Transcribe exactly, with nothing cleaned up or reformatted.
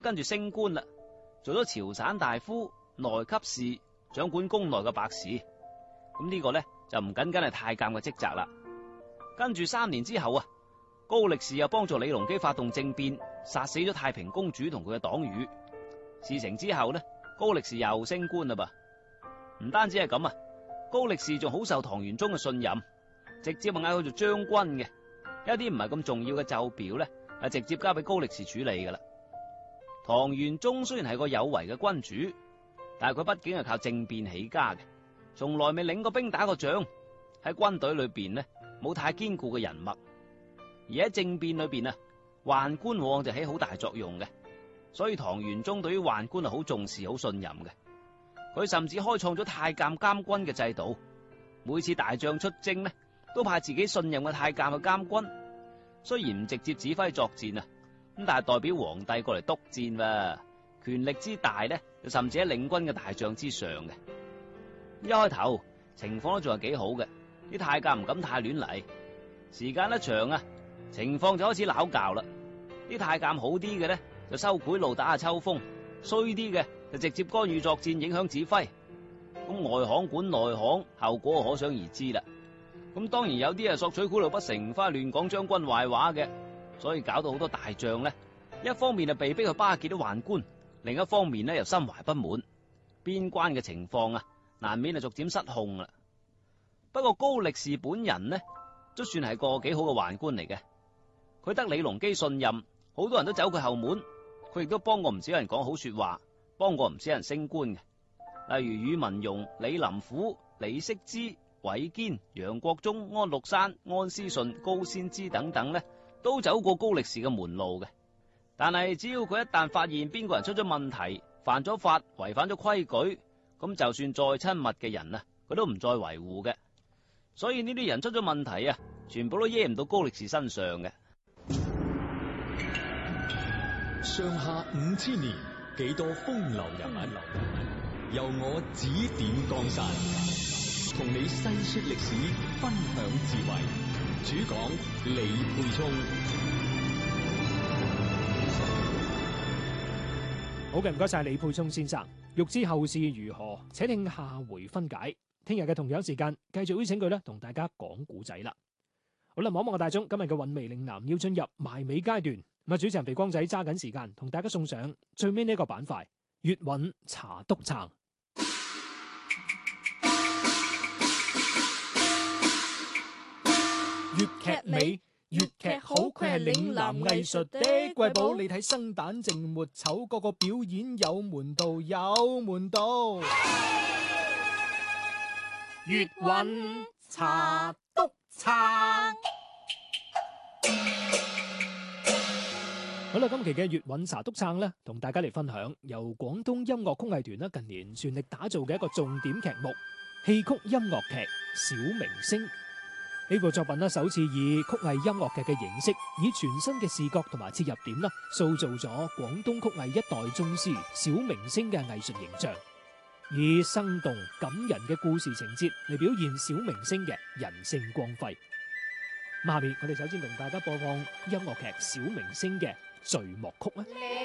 跟住升官啦，做咗朝散大夫、內給事，掌管宮內嘅百事。咁呢個呢，就唔僅僅係太監嘅職責啦。跟住三年之後啊，高力士又幫助李隆基發動政變，殺死咗太平公主同佢嘅黨羽。事成之後呢，高力士又升官啦噃。唔單止係咁啊，高力士仲好受唐玄宗嘅信任，直接嗌佢做將軍嘅。一啲唔係咁重要嘅奏表呢，係直接交俾高力士處理噶啦。唐玄宗雖然係個有為嘅君主，但係佢畢竟係靠政變起家嘅，從來未領過兵打過仗，喺軍隊裏邊呢，冇太堅固嘅人脈。而喺政變裏邊啊，宦官往往就起好大作用嘅，所以唐玄宗對於宦官係好重視、好信任嘅。佢甚至開創咗太監監軍嘅制度，每次大將出征呢，都派自己信任嘅太監去監軍。雖然唔直接指揮作戰啊，咁但係代表皇帝過嚟督戰喎，權力之大呢，就甚至喺領軍嘅大將之上嘅。一開頭情況都仲係幾好嘅，啲太監唔敢太亂嚟。時間一長啊，情況就開始拗撬啦。啲太監好啲嘅呢，就收賄賂打下秋風；衰啲嘅就直接干預作戰，影響指揮。咁外行管內行，後果可想而知啦。咁當然有啲係索取賄賂不成，翻亂講將軍壞話嘅，所以搞到好多大將呢，一方面係被逼去巴結啲宦官，另一方面呢又心懷不滿，邊關嘅情況啊，難免係逐漸失控啦。不過高力士本人呢，都算係個幾好嘅宦官嚟嘅，佢得李隆基信任，好多人都走佢後門，佢亦都幫過唔少人講好說話，幫過唔少人升官嘅，例如宇文邕、李林甫、李適之、韋堅、楊國忠、安祿山、安思順、高仙芝等等呢，都走過高力士嘅門路嘅。但係只要佢一旦發現邊個人出咗問題，犯咗法，違反咗規矩，咁就算再親密嘅人啊，佢都唔再維護嘅。所以呢啲人出咗問題啊，全部都惹唔到高力士身上嘅。 上下五千年，幾多風流人物，由我指點江山，同你細說歷史，分享智慧。主講李沛聰。 好嘅，唔該晒李沛聰先生。欲知後事如何，請聽下回分解。聽日嘅同樣時間，繼續邀請佢咧同大家講古仔啦。好啦，望一望個大鐘，今日嘅韻味嶺南要進入埋尾階段。咁啊，主持人肥光仔揸緊時間，同大家送上最尾呢一個板塊——粵韻茶篤撐。粵劇美，粵劇好，佢係嶺南藝術的瑰寶。你睇生旦淨末丑，個個表演有門道，有門道。粵韻茶篤撐。好啦，今期嘅粵韻茶篤撐咧，同大家嚟分享由廣東音樂曲藝團咧近年全力打造嘅一個重點劇目——戲曲音樂劇《小明星》。呢部作品咧首次以曲藝音樂劇嘅形式，以全新嘅視覺同埋切入點啦，塑造咗廣東曲藝一代宗師小明星嘅藝術形象，以生動感人嘅故事情節嚟表現小明星嘅人性光輝。下面我哋首先同大家播放音樂劇《小明星》嘅序幕曲啊！